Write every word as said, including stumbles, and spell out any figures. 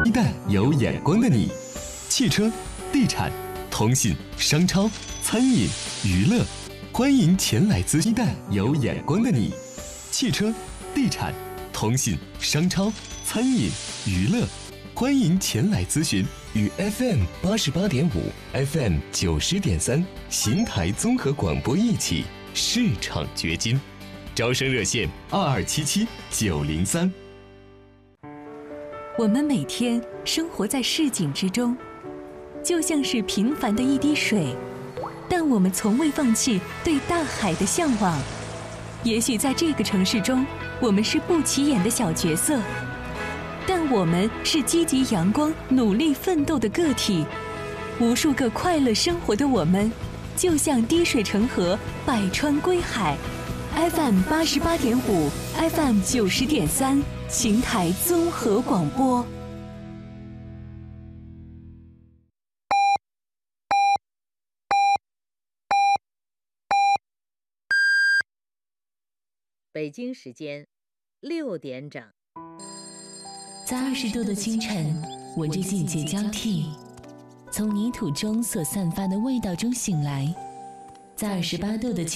一代有眼光的你，汽车、地产、通信、商超、餐饮、娱乐，欢迎前来咨询。一代有眼光的你，汽车、地产、通信、商超、餐饮、娱乐，欢迎前来咨询。与 F M 八十八点五、F M 九十点三邢台综合广播一起市场掘金，招生热线二二七七九零三。 我们每天生活在市井之中，就像是平凡的一滴水，但我们从未放弃对大海的向往。也许在这个城市中，我们是不起眼的小角色，但我们是积极阳光、努力奋斗的个体。无数个快乐生活的我们，就像滴水成河，百川归海。F M 八十八点五 ，F M 九十点三，邢台综合广播。 北京时间六点整。 在二十度的清晨，闻着季节交替，从泥土中所散发的味道中醒来；在二十八度的